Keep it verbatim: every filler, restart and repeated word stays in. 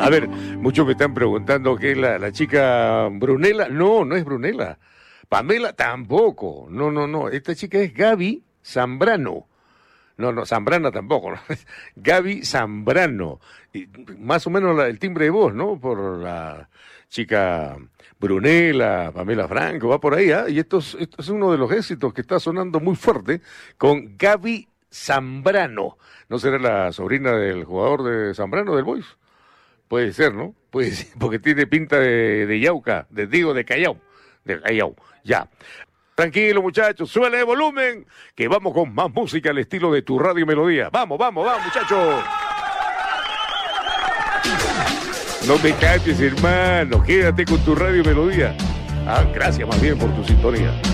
A ver, muchos me están preguntando qué es la, la chica Brunella. No, no es Brunella. Pamela tampoco. No, no, no. Esta chica es Gaby Zambrano. No, no, Zambrana tampoco, ¿no? Gaby Zambrano. Y más o menos la, el timbre de voz, ¿no? Por la chica Brunella, Pamela Franco, va por ahí, ¿ah? ¿eh? Y esto es, esto es uno de los éxitos que está sonando muy fuerte con Gaby Zambrano. ¿No será la sobrina del jugador de Zambrano, del Boys? Puede ser, ¿no? Puede ser, porque tiene pinta de, de Yauca, de, digo, de Callao. De Callao, ya. Tranquilo, muchachos, súbele de volumen, que vamos con más música al estilo de tu radio Melodía. Vamos, vamos, vamos, muchachos. No me cambies, hermano, quédate con tu radio Melodía. Ah, gracias más bien por tu sintonía.